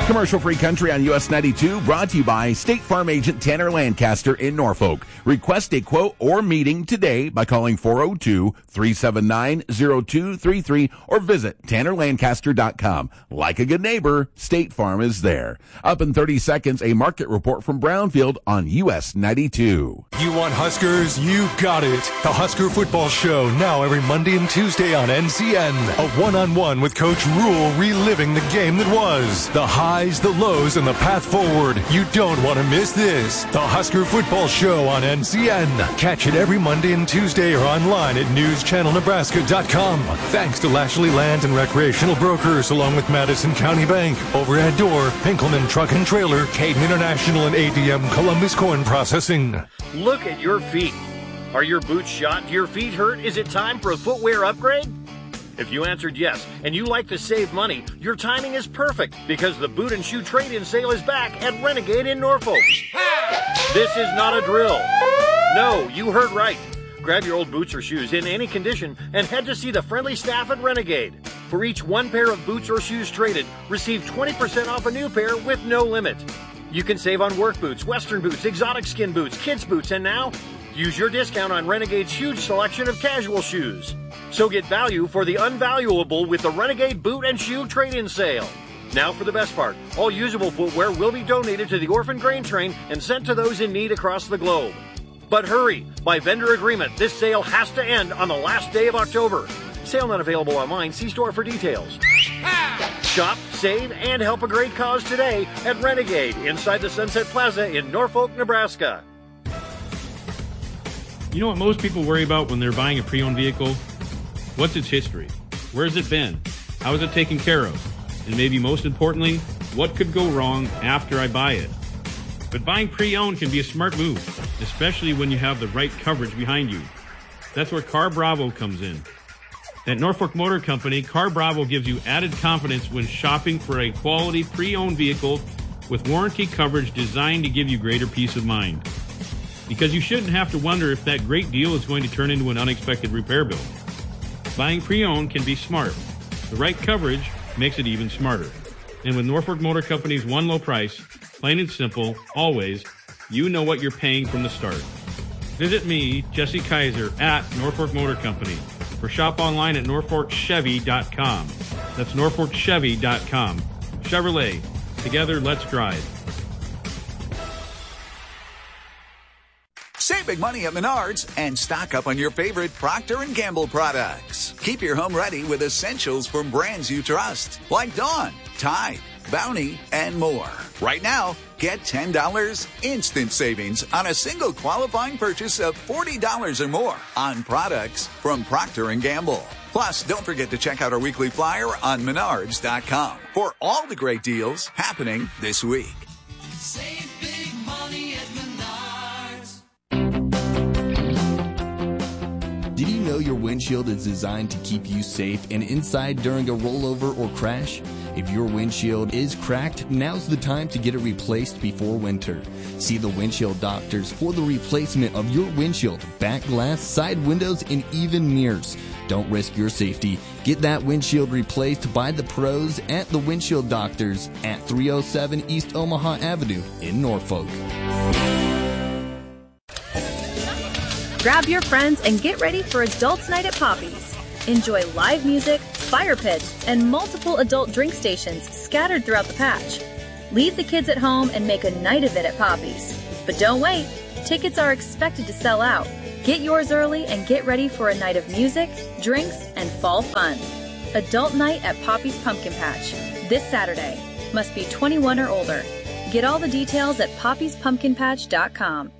Commercial-free country on US 92, brought to you by State Farm agent Tanner Lancaster in Norfolk. Request a quote or meeting today by calling 402-379-0233 or visit TannerLancaster.com. Like a good neighbor, State Farm is there. Up in 30 seconds, a market report from Brownfield on US 92. You want Huskers? You got it. The Husker Football Show, now every Monday and Tuesday on NCN. A one-on-one with Coach Rule, reliving the game that was. The highs, the lows, and the path forward. You don't want to miss this. The Husker Football Show on NCN. Catch it every Monday and Tuesday or online at newschannelnebraska.com. Thanks to Lashley Land and Recreational Brokers, along with Madison County Bank, Overhead Door, Pinkelman Truck and Trailer, Caden International, and ADM Columbus Corn Processing. Look at your feet. Are your boots shot? Do your feet hurt? Is it time for a footwear upgrade? If you answered yes, and you like to save money, your timing is perfect because the boot and shoe trade-in sale is back at Renegade in Norfolk. This is not a drill. No, you heard right. Grab your old boots or shoes in any condition and head to see the friendly staff at Renegade. For each one pair of boots or shoes traded, receive 20% off a new pair with no limit. You can save on work boots, western boots, exotic skin boots, kids boots, and now use your discount on Renegade's huge selection of casual shoes. So get value for the unvaluable with the Renegade Boot and Shoe Trade-In Sale. Now for the best part. All usable footwear will be donated to the Orphan Grain Train and sent to those in need across the globe. But hurry! By vendor agreement, this sale has to end on the last day of October. Sale not available online. See store for details. Shop, save, and help a great cause today at Renegade inside the Sunset Plaza in Norfolk, Nebraska. You know what most people worry about when they're buying a pre-owned vehicle? What's its history? Where's it been? How is it taken care of? And maybe most importantly, what could go wrong after I buy it? But buying pre-owned can be a smart move, especially when you have the right coverage behind you. That's where Car Bravo comes in. At Norfolk Motor Company, Car Bravo gives you added confidence when shopping for a quality pre-owned vehicle with warranty coverage designed to give you greater peace of mind. Because you shouldn't have to wonder if that great deal is going to turn into an unexpected repair bill. Buying pre-owned can be smart. The right coverage makes it even smarter. And with Norfolk Motor Company's one low price, plain and simple, always, you know what you're paying from the start. Visit me, Jesse Kaiser, at Norfolk Motor Company, or shop online at norfolkchevy.com. That's norfolkchevy.com. Chevrolet. Together, let's drive. Save big money at Menards and stock up on your favorite Procter & Gamble products. Keep your home ready with essentials from brands you trust, like Dawn, Tide, Bounty, and more. Right now, get $10 instant savings on a single qualifying purchase of $40 or more on products from Procter & Gamble. Plus, don't forget to check out our weekly flyer on Menards.com for all the great deals happening this week. Save big money at Menards. Did you know your windshield is designed to keep you safe and inside during a rollover or crash? If your windshield is cracked, now's the time to get it replaced before winter. See the windshield doctors for the replacement of your windshield, back glass, side windows, and even mirrors. Don't risk your safety. Get that windshield replaced by the pros at the Windshield Doctors at 307 East Omaha Avenue in Norfolk. Grab your friends and get ready for Adults Night at Poppy's. Enjoy live music, fire pits, and multiple adult drink stations scattered throughout the patch. Leave the kids at home and make a night of it at Poppy's. But don't wait. Tickets are expected to sell out. Get yours early and get ready for a night of music, drinks, and fall fun. Adult Night at Poppy's Pumpkin Patch. This Saturday. Must be 21 or older. Get all the details at poppyspumpkinpatch.com.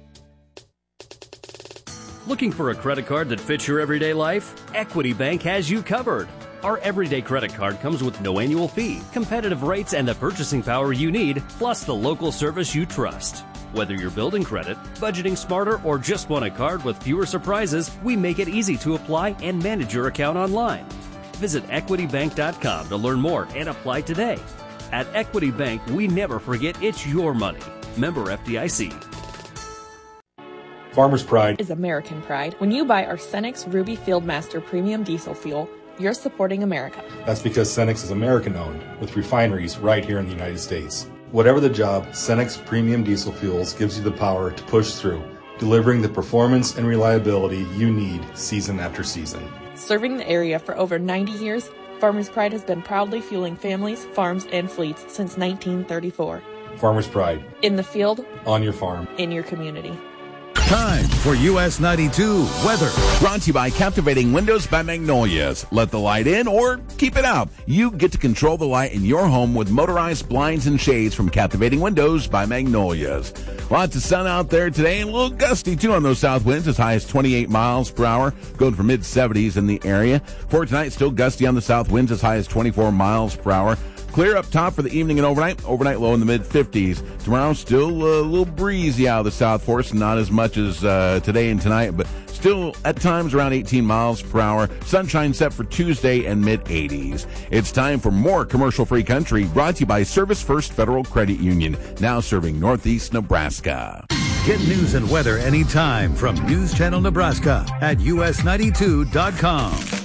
Looking for a credit card that fits your everyday life? Equity Bank has you covered. Our everyday credit card comes with no annual fee, competitive rates, and the purchasing power you need, plus the local service you trust. Whether you're building credit, budgeting smarter, or just want a card with fewer surprises, we make it easy to apply and manage your account online. Visit equitybank.com to learn more and apply today. At Equity Bank, we never forget it's your money. Member FDIC. Farmer's Pride is American pride. When you buy Arsenic's Ruby Fieldmaster Premium Diesel Fuel, you're supporting America. That's because Cenex is American-owned, with refineries right here in the United States. Whatever the job, Cenex Premium Diesel Fuels gives you the power to push through, delivering the performance and reliability you need season after season. Serving the area for over 90 years, Farmers Pride has been proudly fueling families, farms, and fleets since 1934. Farmers Pride. In the field, on your farm, in your community. Time for US 92 weather. Brought to you by Captivating Windows by Magnolias. Let the light in or keep it out. You get to control the light in your home with motorized blinds and shades from Captivating Windows by Magnolias. Lots of sun out there today, and a little gusty too on those south winds, as high as 28 miles per hour, going for mid-70s in the area. For tonight, still gusty on the south winds, as high as 24 miles per hour. Clear up top for the evening and overnight. Overnight low in the mid-50s. Tomorrow, still a little breezy out of the south for us. Not as much as today and tonight, but still at times around 18 miles per hour. Sunshine set for Tuesday and mid-80s. It's time for more commercial-free country, brought to you by Service First Federal Credit Union, now serving Northeast Nebraska. Get news and weather anytime from News Channel Nebraska at us92.com.